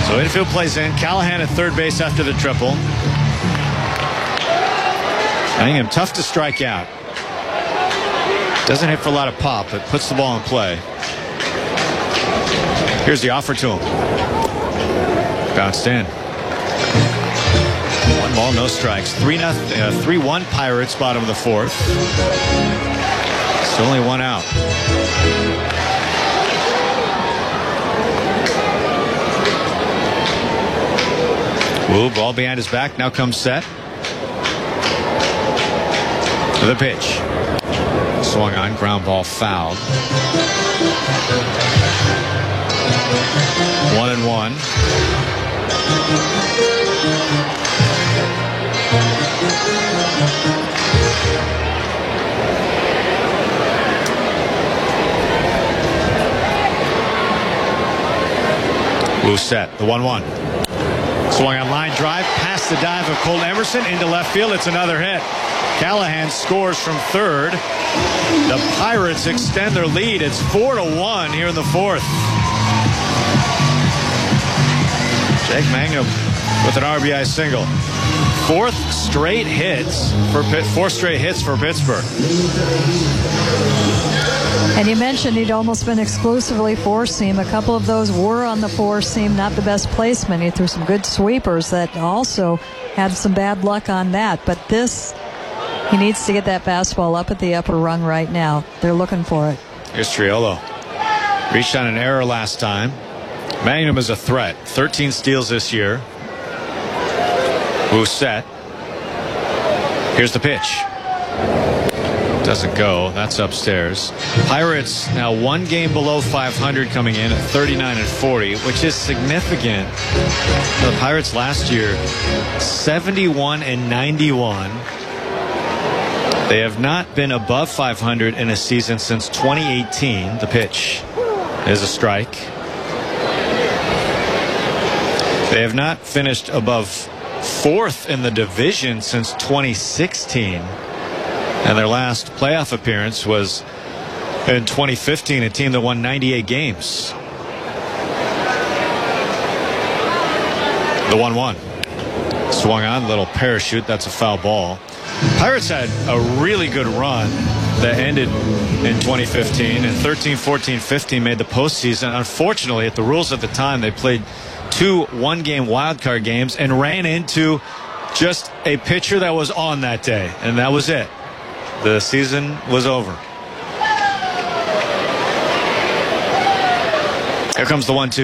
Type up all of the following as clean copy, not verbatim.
So infield plays in. Callahan at third base after the triple. Manningham tough to strike out. Doesn't hit for a lot of pop, but puts the ball in play. Here's the offer to him. Bounced in. 1 ball, no strikes. 3-1 Pirates, bottom of the fourth. Still only 1 out. Woo, ball behind his back. Now comes set. The pitch. Swung on, ground ball fouled. 1-1. Wu set, the 1-1. Swung on line drive, past the dive of Colton Emerson into left field. It's another hit. Callahan scores from third. The Pirates extend their lead. It's 4-1 here in the fourth. Jake Mangum with an RBI single. Four straight hits for Pittsburgh. And you mentioned he'd almost been exclusively four-seam. A couple of those were on the four-seam, not the best placement. He threw some good sweepers that also had some bad luck on that. But this, he needs to get that fastball up at the upper rung right now. They're looking for it. Here's Triolo. Reached on an error last time. Magnum is a threat. 13 steals this year. Wu set. Here's the pitch. Doesn't go. That's upstairs. Pirates now 1 game below 500 coming in at 39-40, which is significant. The Pirates last year 71-91. They have not been above 500 in a season since 2018. The pitch is a strike. They have not finished above 4th in the division since 2016. And their last playoff appearance was in 2015, a team that won 98 games. The 1-1. Swung on, little parachute. That's a foul ball. Pirates had a really good run that ended in 2015. And 13, 14, 15 made the postseason. Unfortunately, at the rules at the time, they played 2 one-game wildcard games and ran into just a pitcher that was on that day. And that was it. The season was over. Here comes the 1-2.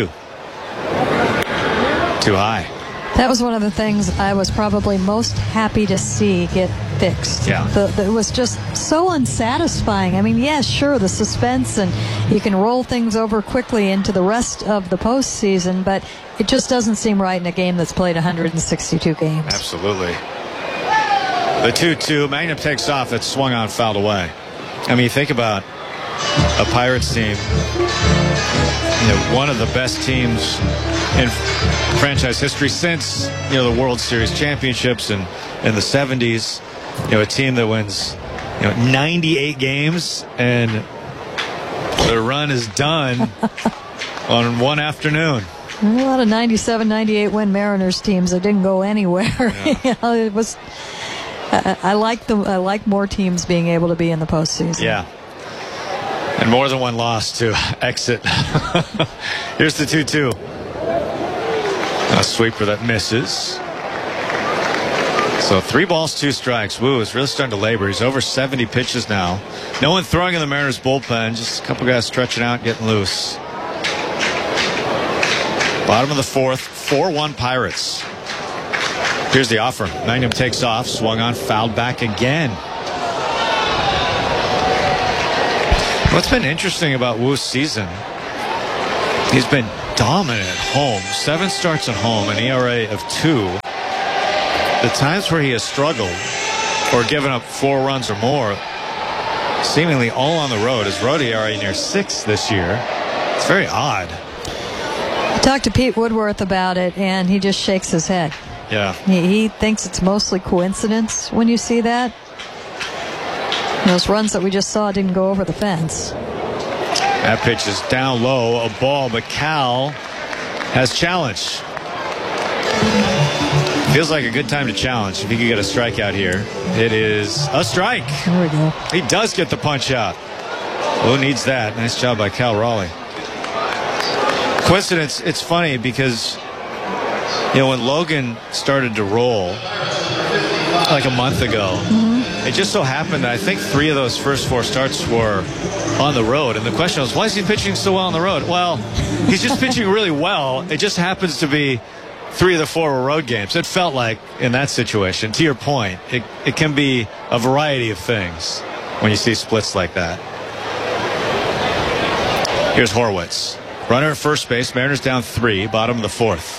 Too high. That was one of the things I was probably most happy to see get fixed. Yeah. It was just so unsatisfying. I mean, yes, sure, the suspense, and you can roll things over quickly into the rest of the postseason, but it just doesn't seem right in a game that's played 162 games. Absolutely. The 2-2, Magnum takes off. It's swung on, fouled away. I mean, you think about a Pirates team, one of the best teams in franchise history since, the World Series championships in the 70s. A team that wins, 98 games, and the run is done on one afternoon. A lot of 97, 98 win Mariners teams that didn't go anywhere. Yeah. It was. I like more teams being able to be in the postseason. Yeah. And more than one loss to exit. Here's the 2-2. A sweeper that misses. So 3 balls, 2 strikes. Wu is really starting to labor. He's over 70 pitches now. No one throwing in the Mariners bullpen. Just a couple guys stretching out, getting loose. Bottom of the fourth, 4-1 Pirates. Here's the offer. Magnum takes off, swung on, fouled back again. What's been interesting about Wu's season, he's been dominant at home. 7 starts at home, an ERA of 2. The times where he has struggled or given up 4 runs or more, seemingly all on the road. His road ERA near 6 this year. It's very odd. I talked to Pete Woodworth about it, and he just shakes his head. Yeah. He thinks it's mostly coincidence when you see that. Those runs that we just saw didn't go over the fence. That pitch is down low, a ball, but Cal has challenged. Feels like a good time to challenge. If he could get a strikeout here, it is a strike. There we go. He does get the punch out. Who needs that? Nice job by Cal Raleigh. Coincidence, it's funny because, when Logan started to roll like a month ago, it just so happened that I think 3 of those first 4 starts were on the road. And the question was, why is he pitching so well on the road? Well, he's just pitching really well. It just happens to be 3 of the 4 were road games. It felt like in that situation, to your point, it can be a variety of things when you see splits like that. Here's Horwitz. Runner at first base. Mariners down 3, bottom of the 4th.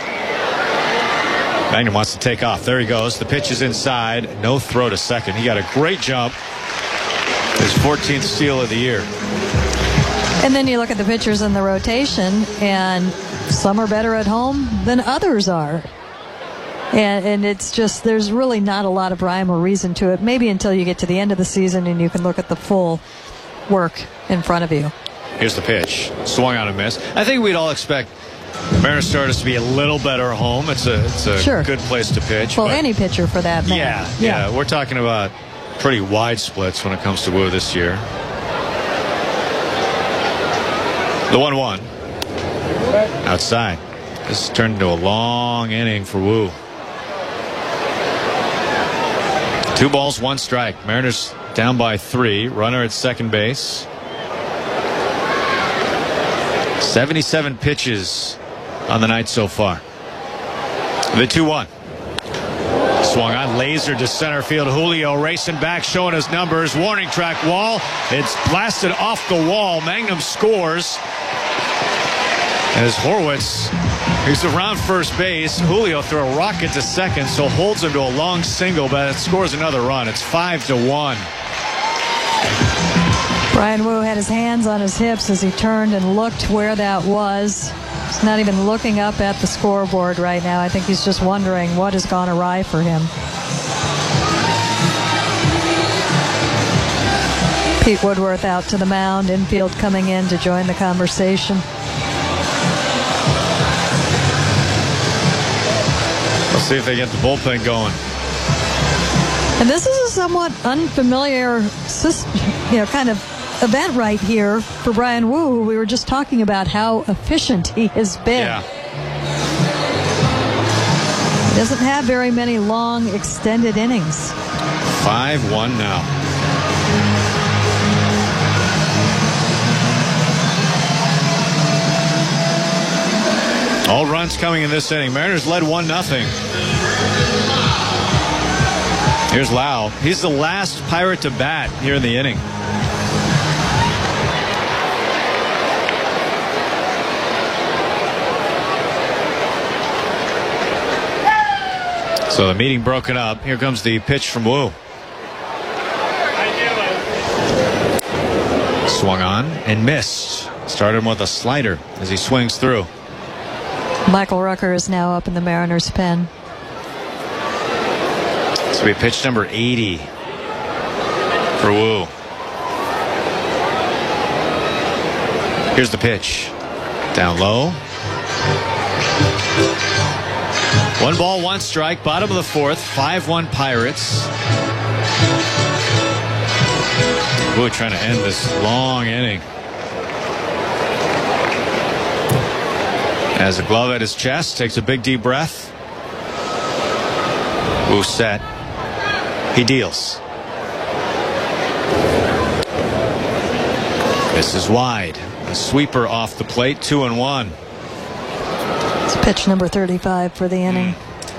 Magnum wants to take off. There he goes. The pitch is inside. No throw to second. He got a great jump. His 14th steal of the year. And then you look at the pitchers in the rotation, and some are better at home than others are. And it's just, there's really not a lot of rhyme or reason to it. Maybe until you get to the end of the season and you can look at the full work in front of you. Here's the pitch. Swung on and missed. I think we'd all expect Mariners starters to be a little better home. It's a sure. Good place to pitch. Well, any pitcher for that matter. Yeah. We're talking about pretty wide splits when it comes to Wu this year. The 1-1. Outside. This turned into a long inning for Wu. 2 balls, 1 strike. Mariners down by 3. Runner at second base. 77 pitches on the night so far. The 2-1. Swung on, laser to center field. Julio racing back, showing his numbers. Warning track wall. It's blasted off the wall. Magnum scores. As Horwitz, he's around first base. Julio threw a rocket to second, so holds him to a long single, but it scores another run. It's 5-1. Bryan Woo had his hands on his hips as he turned and looked where that was. He's not even looking up at the scoreboard right now. I think he's just wondering what has gone awry for him. Pete Woodworth out to the mound. Infield coming in to join the conversation. Let's see if they get the bullpen going. And this is a somewhat unfamiliar kind of event right here for Bryan Woo, who we were just talking about how efficient he has been. Yeah. He doesn't have very many long, extended innings. 5-1 now. All runs coming in this inning. Mariners led 1-0. Here's Lau. He's the last Pirate to bat here in the inning. So the meeting broken up. Here comes the pitch from Wu. Swung on and missed. Started him with a slider as he swings through. Michael Rucker is now up in the Mariners' pen. This will be pitch number 80 for Wu. Here's the pitch. Down low. 1 ball, 1 strike. Bottom of the 4th. 5-1 Pirates. Wu trying to end this long inning. Has a glove at his chest. Takes a big deep breath. Wu set. He deals. This is wide. A sweeper off the plate. 2-1. It's pitch number 35 for the inning.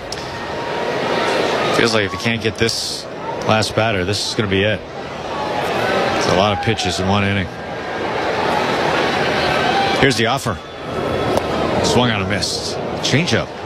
Feels like if you can't get this last batter, this is going to be it. It's a lot of pitches in 1 inning. Here's the offer. Swung on and missed. Changeup.